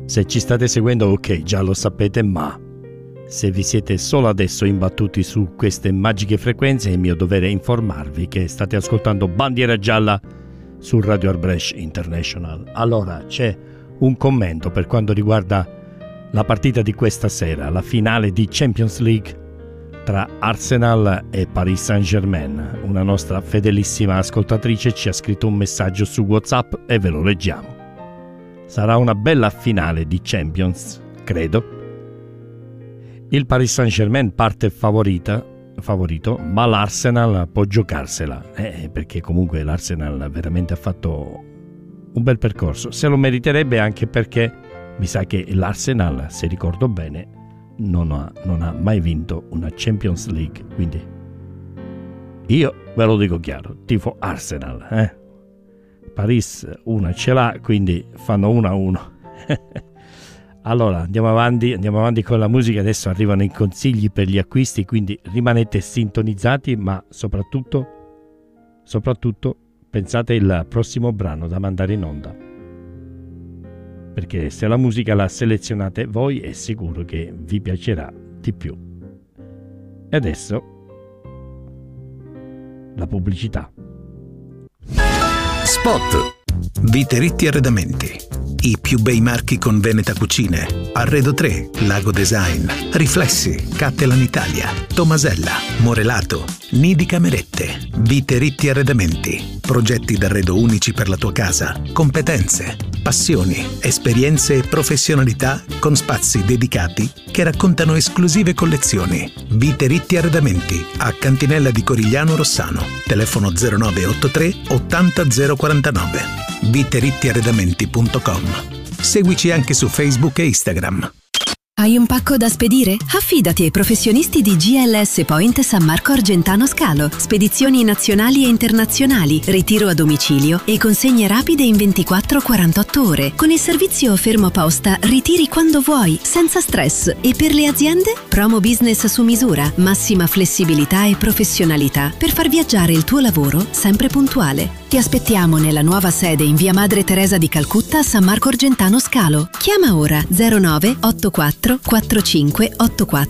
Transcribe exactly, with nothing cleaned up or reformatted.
Se ci state seguendo, ok, già lo sapete, ma se vi siete solo adesso imbattuti su queste magiche frequenze, è mio dovere informarvi che state ascoltando Bandiera Gialla su Radio Arbresh International. Allora, c'è un commento per quanto riguarda la partita di questa sera, la finale di Champions League tra Arsenal e Paris Saint-Germain. Una nostra fedelissima ascoltatrice ci ha scritto un messaggio su WhatsApp e ve lo leggiamo. Sarà una bella finale di Champions, credo. Il Paris Saint-Germain parte favorita, favorito, ma l'Arsenal può giocarsela, eh, perché comunque l'Arsenal veramente ha fatto un bel percorso. Se lo meriterebbe anche perché mi sa che l'Arsenal, se ricordo bene, non ha, non ha mai vinto una Champions League, quindi io ve lo dico chiaro, tifo Arsenal, eh? Paris una ce l'ha, quindi fanno uno a uno. Allora andiamo avanti, andiamo avanti con la musica. Adesso arrivano i consigli per gli acquisti, quindi rimanete sintonizzati, ma soprattutto, soprattutto pensate il prossimo brano da mandare in onda, perché se la musica la selezionate voi è sicuro che vi piacerà di più. E adesso la pubblicità. Spot. Viteretti Arredamenti. I più bei marchi con Veneta Cucine. Arredo tre, Lago Design, Riflessi, Cattelan Italia, Tomasella, Morelato, Nidi Camerette. Viteretti Arredamenti. Progetti d'arredo unici per la tua casa. Competenze, passioni, esperienze e professionalità con spazi dedicati che raccontano esclusive collezioni. Viteretti Arredamenti a Cantinella di Corigliano Rossano. Telefono zero nove otto tre ottanta zero quarantanove. viteretti arredamenti punto com. Seguici anche su Facebook e Instagram. Hai un pacco da spedire? Affidati ai professionisti di G L S Point San Marco Argentano Scalo. Spedizioni nazionali e internazionali, ritiro a domicilio e consegne rapide in ventiquattro quarantotto ore. Con il servizio fermo posta ritiri quando vuoi, senza stress. E per le aziende? Promo business su misura, massima flessibilità e professionalità per far viaggiare il tuo lavoro sempre puntuale. Ti aspettiamo nella nuova sede in via Madre Teresa di Calcutta a San Marco Argentano Scalo. Chiama ora zero nove otto quattro quattro cinque otto quattro